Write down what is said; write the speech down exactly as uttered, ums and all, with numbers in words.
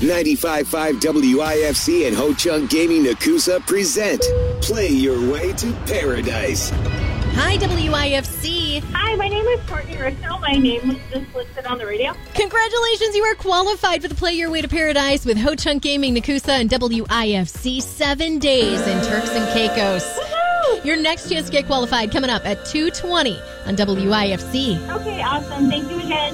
ninety-five point five W I F C and Ho Chunk Gaming Nakusa present Play Your Way to Paradise. Hi, W I F C. Hi, my name is Courtney Risto. My name was just listed on the radio. Congratulations, you are qualified for the Play Your Way to Paradise with Ho Chunk Gaming Nakusa and W I F C. Seven days in Turks and Caicos. Woohoo! Your next chance to get qualified coming up at two twenty on W I F C. Okay, awesome. Thank you again.